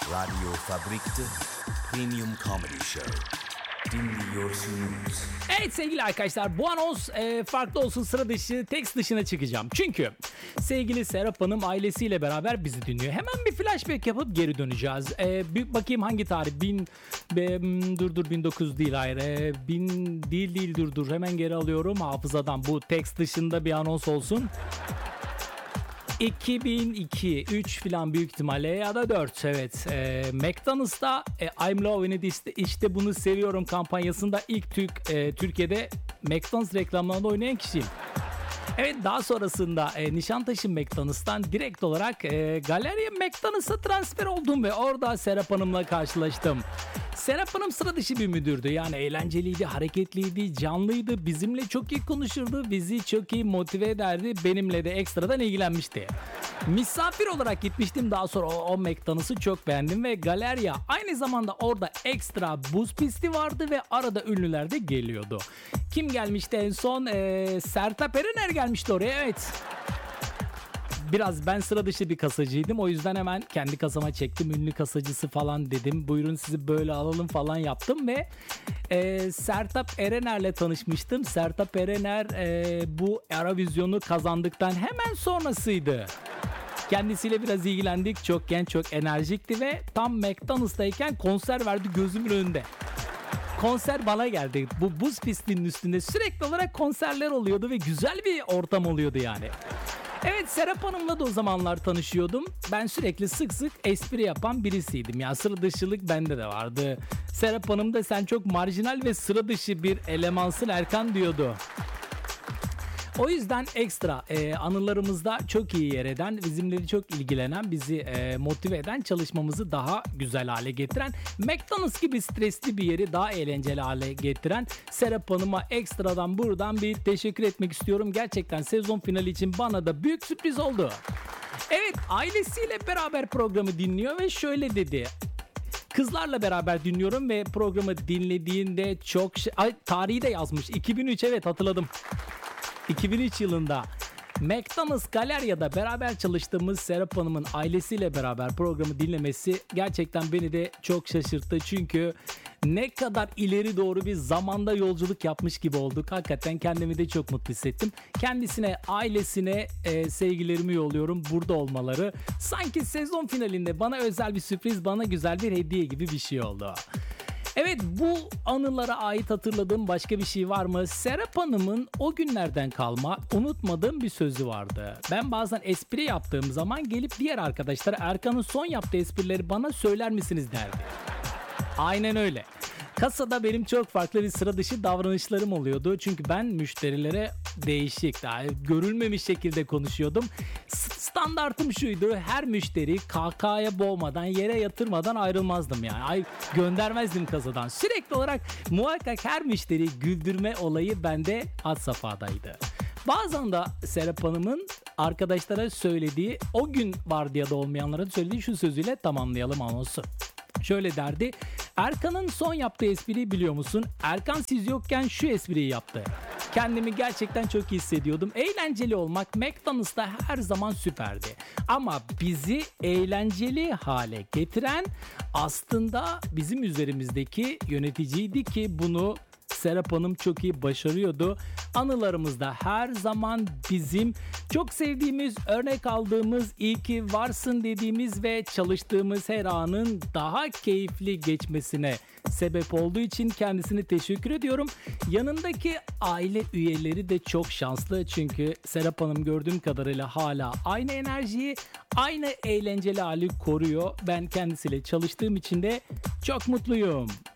Radyo Fabrik'te Premium Comedy Show. Dinliyorsunuz. Evet sevgili arkadaşlar, bu anons farklı olsun, sıra dışı, tekst dışına çıkacağım. Çünkü sevgili Serap Hanım ailesiyle beraber bizi dinliyor. Hemen bir flashback yapıp geri döneceğiz. Bir bakayım hangi tarih? 1900 değil, hayır. 1000 değil, dur. Hemen geri alıyorum hafızadan. Bu tekst dışında bir anons olsun. 2002, 3 falan büyük ihtimalle ya da 4, evet. McDonald's'ta I'm Loving It, işte bunu seviyorum kampanyasında ilk Türkiye'de McDonald's reklamlarında oynayan kişiyim. Evet, daha sonrasında Nişantaşı McDonald'stan direkt olarak Galerya McDonald's'a transfer oldum ve orada Serap Hanım'la karşılaştım. Serap Hanım sıra dışı bir müdürdü. Yani eğlenceliydi, hareketliydi, canlıydı, bizimle çok iyi konuşurdu, bizi çok iyi motive ederdi, benimle de ekstradan ilgilenmişti. Misafir olarak gitmiştim, daha sonra o McDonald's'ı çok beğendim ve Galerya aynı zamanda orada ekstra buz pisti vardı ve arada ünlüler de geliyordu. Kim gelmişti en son? Sertab Erener gelmişti oraya, evet. Biraz ben sıra dışı bir kasacıydım. O yüzden hemen kendi kasama çektim. Ünlü kasacısı falan dedim. Buyurun sizi böyle alalım falan yaptım ve Sertab Erener'le tanışmıştım. Sertab Erener bu Eurovision'u kazandıktan hemen sonrasıydı. Kendisiyle biraz ilgilendik. Çok genç, çok enerjikti ve tam McDonald's'tayken konser verdi gözümün önünde. Konser bana geldi. Bu buz pistinin üstünde sürekli olarak konserler oluyordu ve güzel bir ortam oluyordu yani. Evet, Serap Hanım'la da o zamanlar tanışıyordum. Ben sürekli sık sık espri yapan birisiydim. Ya sıra dışılık bende de vardı. Serap Hanım da sen çok marjinal ve sıra dışı bir elemansın Erkan diyordu. O yüzden ekstra anılarımızda çok iyi yer eden, bizimle çok ilgilenen, bizi motive eden, çalışmamızı daha güzel hale getiren, McDonald's gibi stresli bir yeri daha eğlenceli hale getiren Serap Hanım'a ekstradan buradan bir teşekkür etmek istiyorum. Gerçekten sezon finali için bana da büyük sürpriz oldu. Evet, ailesiyle beraber programı dinliyor ve şöyle dedi. Kızlarla beraber dinliyorum ve programı dinlediğinde çok tarihi de yazmış. 2003, evet hatırladım. 2003 yılında McDonald's Galerya'da beraber çalıştığımız Serap Hanım'ın ailesiyle beraber programı dinlemesi gerçekten beni de çok şaşırttı. Çünkü ne kadar ileri doğru bir zamanda yolculuk yapmış gibi olduk. Hakikaten kendimi de çok mutlu hissettim. Kendisine, ailesine sevgilerimi yolluyorum. Burada olmaları sanki sezon finalinde bana özel bir sürpriz, bana güzel bir hediye gibi bir şey oldu. Evet, bu anılara ait hatırladığım başka bir şey var mı? Serap Hanım'ın o günlerden kalma unutmadığım bir sözü vardı. Ben bazen espri yaptığım zaman gelip diğer arkadaşlara Erkan'ın son yaptığı esprileri bana söyler misiniz derdi. Aynen öyle. Kasada benim çok farklı bir sıra dışı davranışlarım oluyordu. Çünkü ben müşterilere değişik, daha görülmemiş şekilde konuşuyordum. Standartım şuydu: her müşteri kahkahaya boğmadan, yere yatırmadan ayrılmazdım yani. Göndermezdim kasadan. Sürekli olarak muhakkak her müşteriyi güldürme olayı bende had safhadaydı. Bazen de Serap Hanım'ın arkadaşlara söylediği, o gün vardiyada olmayanlara söylediği şu sözüyle tamamlayalım anonsu. Şöyle derdi: Erkan'ın son yaptığı espriyi biliyor musun? Erkan siz yokken şu espriyi yaptı. Kendimi gerçekten çok iyi hissediyordum. Eğlenceli olmak McDonald's'ta her zaman süperdi. Ama bizi eğlenceli hale getiren aslında bizim üzerimizdeki yöneticiydi ki bunu Serap Hanım çok iyi başarıyordu. Anılarımızda her zaman bizim çok sevdiğimiz, örnek aldığımız, iyi ki varsın dediğimiz ve çalıştığımız her anın daha keyifli geçmesine sebep olduğu için kendisine teşekkür ediyorum. Yanındaki aile üyeleri de çok şanslı, çünkü Serap Hanım gördüğüm kadarıyla hala aynı enerjiyi, aynı eğlenceli hali koruyor. Ben kendisiyle çalıştığım için de çok mutluyum.